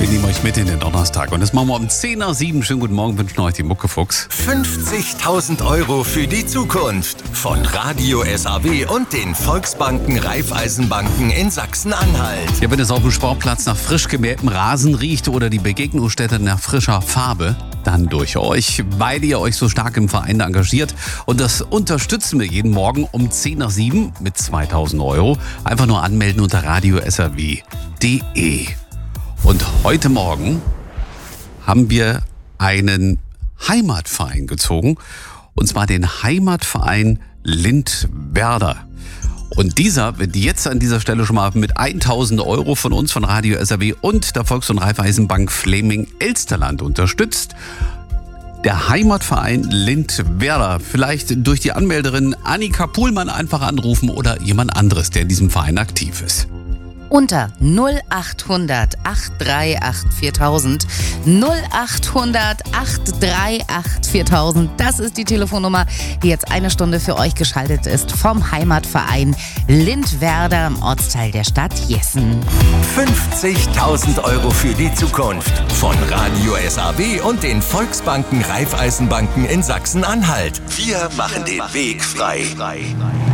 Wir nehmen euch mit in den Donnerstag und das machen wir um 10 nach 7. Schönen guten Morgen, wünschen euch die Muckefuchs. 50.000 Euro für die Zukunft von Radio SAW und den Volksbanken Raiffeisenbanken in Sachsen-Anhalt. Ja, wenn es auf dem Sportplatz nach frisch gemähtem Rasen riecht oder die Begegnungsstätte nach frischer Farbe, dann durch euch, weil ihr euch so stark im Verein engagiert. Und das unterstützen wir jeden Morgen um 10 nach 7 mit 2.000 Euro. Einfach nur anmelden unter radiosaw.de. Und heute Morgen haben wir einen Heimatverein gezogen. Und zwar den Heimatverein Lindwerder. Und dieser wird jetzt an dieser Stelle schon mal mit 1.000 Euro von uns, von Radio SAW und der Volks- und Raiffeisenbank Fläming-Elsterland unterstützt. Der Heimatverein Lindwerder. Vielleicht durch die Anmelderin Annika Puhlmann einfach anrufen oder jemand anderes, der in diesem Verein aktiv ist. Unter 0800 838 4000, 0800 838 4000. Das ist die Telefonnummer, die jetzt eine Stunde für euch geschaltet ist vom Heimatverein Lindwerder im Ortsteil der Stadt Jessen. 50.000 Euro für die Zukunft von Radio SAW und den Volksbanken Raiffeisenbanken in Sachsen-Anhalt. Wir machen den Weg frei.